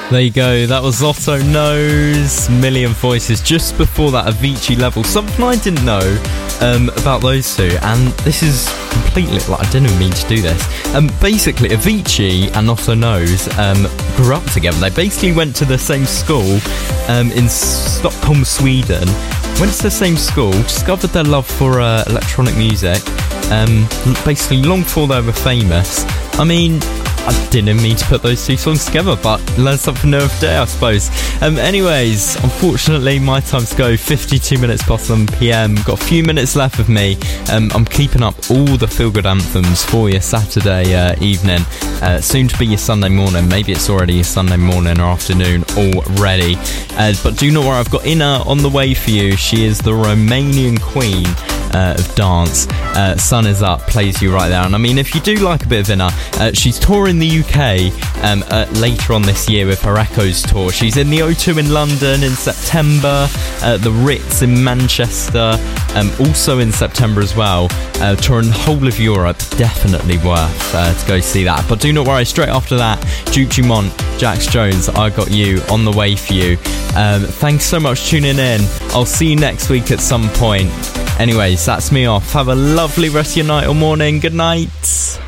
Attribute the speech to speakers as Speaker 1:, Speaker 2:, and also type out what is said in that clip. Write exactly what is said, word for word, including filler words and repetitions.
Speaker 1: There you go, that was Otto Knows, Million Voices. Just before that, Avicii Level. Something I didn't know um, about those two, and this is completely, like, I didn't even mean to do this. Um, basically, Avicii and Otto Knows um, grew up together. They basically went to the same school um, in Stockholm, Sweden. Went to the same school, discovered their love for uh, electronic music, um, basically long before they were famous. I mean, I didn't mean to put those two songs together, but learn something new every day, I suppose. Um, anyways, unfortunately, my time to go, fifty-two minutes past one p.m. Got a few minutes left with me. Um, I'm keeping up all the feel-good anthems for your Saturday uh, evening. Uh, soon to be your Sunday morning. Maybe it's already your Sunday morning or afternoon already. Uh, but do not worry, I've got Inna on the way for you. She is the Romanian queen Uh, of dance. uh, Sun Is Up plays you right there, and I mean, if you do like a bit of Inna, uh, she's touring the U K um, uh, later on this year with her Echoes tour. She's in the O two in London in September, uh, the Ritz in Manchester um, also in September as well, uh, touring the whole of Europe. Definitely worth uh, to go see that. But do not worry, straight after that, Duke Dumont, Jax Jones, I Got You on the way for you. Um, thanks so much for tuning in. I'll see you next week at some point. Anyways, that's me off. Have a lovely rest of your night or morning. Good night.